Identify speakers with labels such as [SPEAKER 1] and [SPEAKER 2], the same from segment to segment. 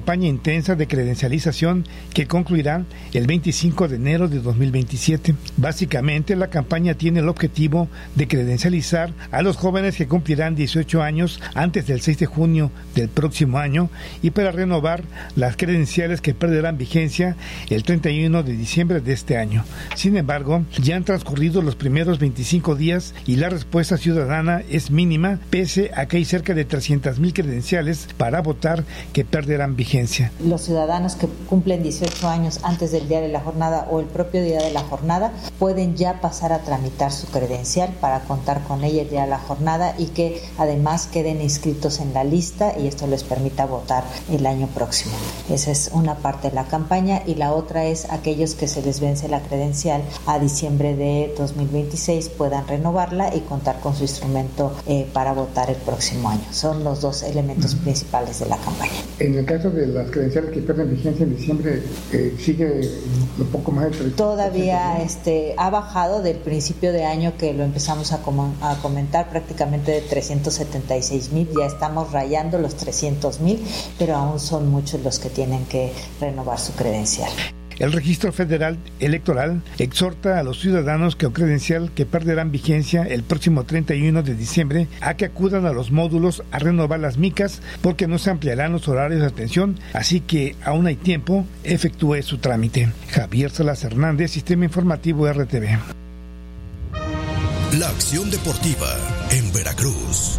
[SPEAKER 1] Campaña intensa de credencialización que concluirá el 25 de enero de 2027. Básicamente, la campaña tiene el objetivo de credencializar a los jóvenes que cumplirán 18 años antes del 6 de junio del próximo año y para renovar las credenciales que perderán vigencia el 31 de diciembre de este año. Sin embargo, ya han transcurrido los primeros 25 días y la respuesta ciudadana es mínima, pese a que hay cerca de 300,000 credenciales para votar que perderán vigencia.
[SPEAKER 2] Los ciudadanos que cumplen 18 años antes del día de la jornada o el propio día de la jornada pueden ya pasar a tramitar su credencial para contar con ella el día de la jornada y que además queden inscritos en la lista y esto les permita votar el año próximo. Esa es una parte de la campaña y la otra es aquellos que se les vence la credencial a diciembre de 2026 puedan renovarla y contar con su instrumento para votar el próximo año. Son los dos elementos principales de la campaña.
[SPEAKER 3] En el caso de las credenciales que pierden vigencia en diciembre, sigue un poco más de 300%.
[SPEAKER 2] Todavía ha bajado del principio de año que lo empezamos a comentar, prácticamente de 376,000, ya estamos rayando los 300,000, pero aún son muchos los que tienen que renovar su credencial.
[SPEAKER 1] El Registro Federal Electoral exhorta a los ciudadanos que o credencial que perderán vigencia el próximo 31 de diciembre a que acudan a los módulos a renovar las micas porque no se ampliarán los horarios de atención, así que aún hay tiempo, efectúe su trámite. Javier Salas Hernández, Sistema Informativo RTV.
[SPEAKER 4] La acción deportiva en Veracruz.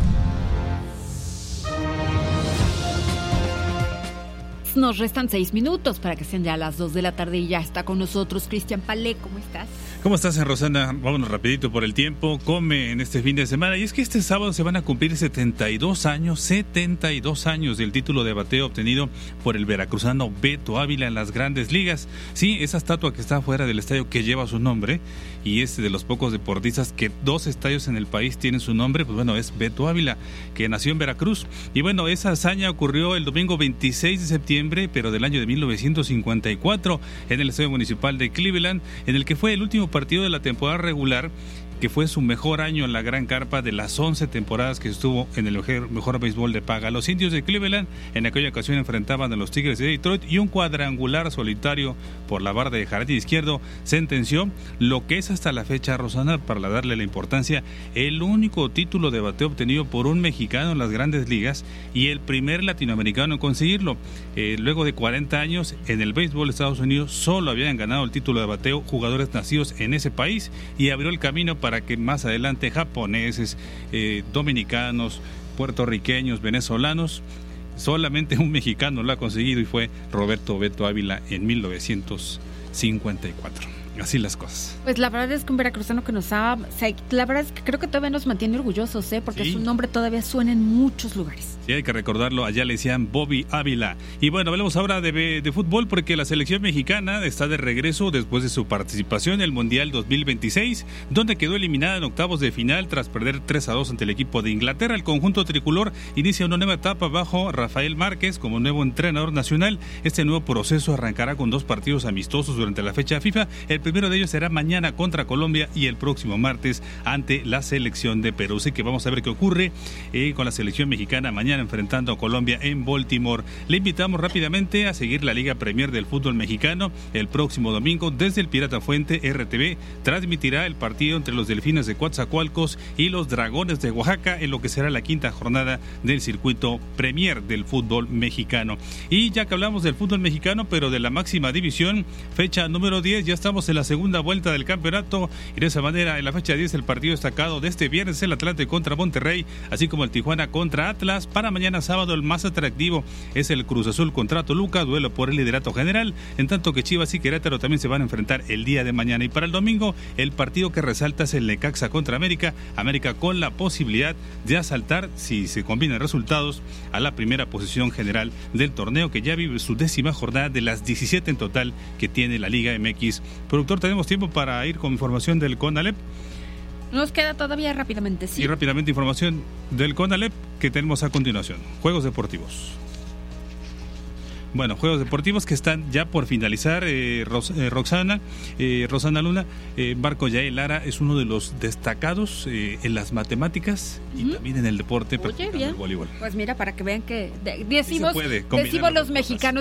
[SPEAKER 5] Nos restan 6 minutos para que sean ya las 2 de la tarde y ya está con nosotros Cristian Palé. ¿Cómo estás?
[SPEAKER 6] ¿Cómo estás, Rosana? Vámonos rapidito por el tiempo. Come en este fin de semana. Y es que este sábado se van a cumplir 72 años del título de bateo obtenido por el veracruzano Beto Ávila en las Grandes Ligas. Sí, esa estatua que está afuera del estadio que lleva su nombre y es de los pocos deportistas que 2 estadios en el país tienen su nombre, pues bueno, es Beto Ávila, que nació en Veracruz. Y bueno, esa hazaña ocurrió el domingo 26 de septiembre, pero del año de 1954, en el Estadio Municipal de Cleveland, en el que fue el último partido de la temporada regular, que fue su mejor año en la Gran Carpa de las 11 temporadas que estuvo en el mejor béisbol de paga. Los indios de Cleveland en aquella ocasión enfrentaban a los Tigres de Detroit y un cuadrangular solitario por la barda de jardín izquierdo sentenció lo que es hasta la fecha, Rosana, para darle la importancia, el único título de bateo obtenido por un mexicano en las Grandes Ligas y el primer latinoamericano en conseguirlo. Luego de 40 años en el béisbol de Estados Unidos solo habían ganado el título de bateo jugadores nacidos en ese país y abrió el camino para que más adelante japoneses, dominicanos, puertorriqueños, venezolanos, solamente un mexicano lo ha conseguido y fue Roberto Beto Ávila en 1954. Así las cosas.
[SPEAKER 5] Pues la verdad es que un veracruzano que nos ha... la verdad es que creo que todavía nos mantiene orgullosos, porque sí, su nombre todavía suena en muchos lugares.
[SPEAKER 6] Sí, hay que recordarlo, allá le decían Bobby Ávila. Y bueno, hablemos ahora de fútbol porque la selección mexicana está de regreso después de su participación en el Mundial 2026, donde quedó eliminada en octavos de final tras perder 3-2 ante el equipo de Inglaterra. El conjunto tricolor inicia una nueva etapa bajo Rafael Márquez como nuevo entrenador nacional. Este nuevo proceso arrancará con 2 partidos amistosos durante la fecha FIFA. El primero de ellos será mañana contra Colombia y el próximo martes ante la selección de Perú. Así que vamos a ver qué ocurre con la selección mexicana mañana enfrentando a Colombia en Baltimore. Le invitamos rápidamente a seguir la Liga Premier del fútbol mexicano. El próximo domingo desde el Pirata Fuente, RTV transmitirá el partido entre los Delfines de Coatzacoalcos y los Dragones de Oaxaca en lo que será la 5ª jornada del circuito Premier del fútbol mexicano. Y ya que hablamos del fútbol mexicano, pero de la máxima división, fecha número 10, ya estamos en la segunda vuelta del campeonato y de esa manera en la fecha 10 el partido destacado de este viernes, el Atlante contra Monterrey, así como el Tijuana contra Atlas. Para mañana sábado el más atractivo es el Cruz Azul contra Toluca, duelo por el liderato general, en tanto que Chivas y Querétaro también se van a enfrentar el día de mañana. Y para el domingo el partido que resalta es el Necaxa contra América con la posibilidad de asaltar, si se combinan resultados, a la primera posición general del torneo, que ya vive su 10ª jornada de las 17 en total que tiene la Liga MX. Productor, ¿tenemos tiempo para ir con información del CONALEP?
[SPEAKER 5] Nos queda todavía rápidamente, sí.
[SPEAKER 6] Y rápidamente información del CONALEP que tenemos a continuación. Juegos deportivos. Bueno, Juegos Deportivos que están ya por finalizar. Rosana Luna, Marco Yael Lara es uno de los destacados en las matemáticas y también en el deporte, practicando el voleibol.
[SPEAKER 5] Pues mira, para que vean que decimos
[SPEAKER 6] sí
[SPEAKER 5] los mexicanos